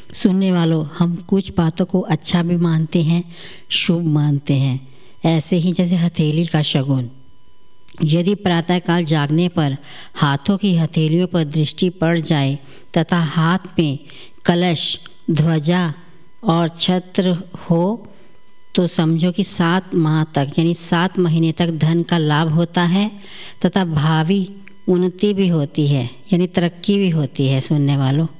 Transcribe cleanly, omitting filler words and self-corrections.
सुनने वालों, हम कुछ बातों को अच्छा भी मानते हैं, शुभ मानते हैं। ऐसे ही जैसे हथेली का शगुन। यदि प्रातःकाल जागने पर हाथों की हथेलियों पर दृष्टि पड़ जाए तथा हाथ में कलश, ध्वजा और छत्र हो तो समझो कि 7 माह तक यानी 7 महीने तक धन का लाभ होता है तथा भावी उन्नति भी होती है, यानी तरक्की भी होती है। सुनने वालों,